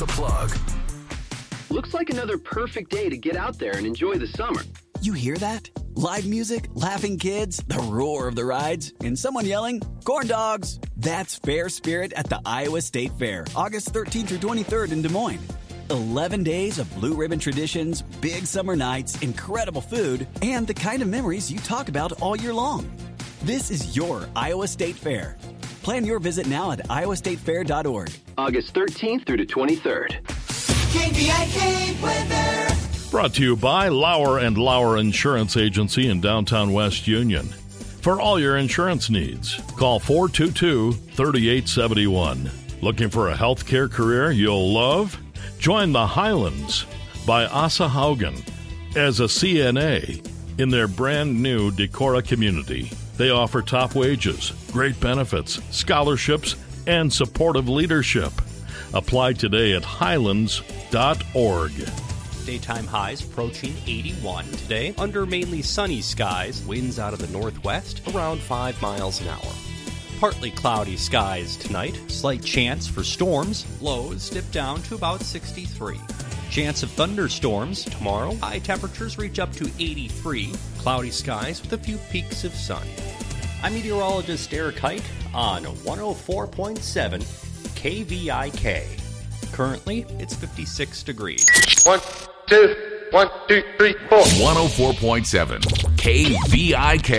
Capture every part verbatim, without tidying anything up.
the plug. Looks like another perfect day to get out there and enjoy the summer. You hear that? Live music, laughing kids, the roar of the rides, and someone yelling, corn dogs. That's Fair Spirit at the Iowa State Fair, August thirteenth through twenty-third in Des Moines. eleven days of blue ribbon traditions, big summer nights, incredible food, and the kind of memories you talk about all year long. This is your Iowa State Fair. Plan your visit now at iowa state fair dot org. August thirteenth through the twenty-third. K V I K weather. Brought to you by Lauer and Lauer Insurance Agency in downtown West Union. For all your insurance needs, call four two two, three eight seven one. Looking for a healthcare career you'll love? Join the Highlands by Asa Haugen as a C N A in their brand new Decorah community. They offer top wages, great benefits, scholarships, and supportive leadership. Apply today at highlands dot org. Daytime highs approaching eighty-one today under mainly sunny skies. Winds out of the northwest around five miles an hour. Partly cloudy skies tonight. Slight chance for storms. Lows dip down to about sixty-three. Chance of thunderstorms tomorrow. High temperatures reach up to eighty-three. Cloudy skies with a few peaks of sun. I'm meteorologist Eric Hike on one oh four point seven K V I K. Currently, it's fifty-six degrees. One, two, one, two, three, four. one oh four point seven K V I K.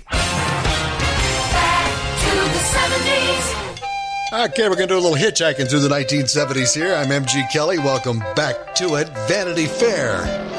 Back to the seventies. Okay, we're going to do a little hitchhiking through the nineteen seventies here. I'm M G Kelly. Welcome back to it. Vanity Fair.